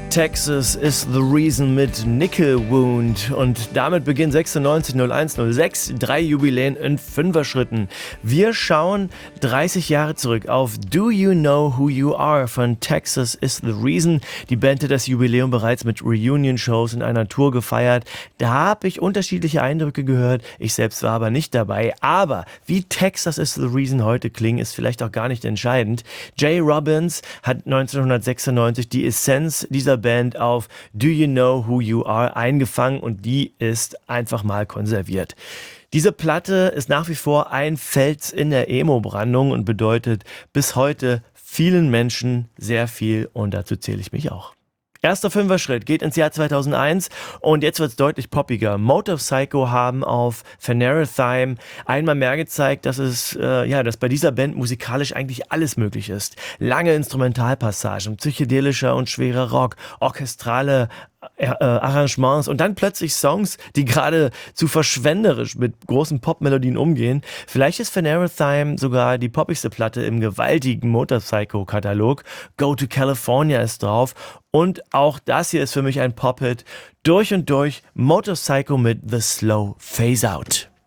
Texas is the Reason mit Nickel Wound. Und damit beginnt 96 01 06, 3 Jubiläen in 5er Schritten. Wir schauen 30 Jahre zurück auf Do You Know Who You Are von Texas is the Reason. Die Band hat das Jubiläum bereits mit Reunion-Shows in einer Tour gefeiert. Da habe ich unterschiedliche Eindrücke gehört. Ich selbst war aber nicht dabei. Aber wie Texas is the Reason heute klingen, ist vielleicht auch gar nicht entscheidend. Jay Robbins hat 1996 die Essenz dieser Band auf Do You Know Who You Are eingefangen und die ist einfach mal konserviert. Diese Platte ist nach wie vor ein Fels in der Emo-Brandung und bedeutet bis heute vielen Menschen sehr viel und dazu zähle ich mich auch. Erster Fünfer-Schritt geht ins Jahr 2001 und jetzt wird es deutlich poppiger. Motor Psycho haben auf Phanerethyme einmal mehr gezeigt, dass dass bei dieser Band musikalisch eigentlich alles möglich ist. Lange Instrumentalpassagen, psychedelischer und schwerer Rock, orchestrale Arrangements und dann plötzlich Songs, die gerade zu verschwenderisch mit großen Popmelodien umgehen. Vielleicht ist Phanerethyme sogar die poppigste Platte im gewaltigen Motor Psycho-Katalog. Go to California ist drauf und auch das hier ist für mich ein Pop-Hit. Durch und durch Motor Psycho mit The Slow Phase Out.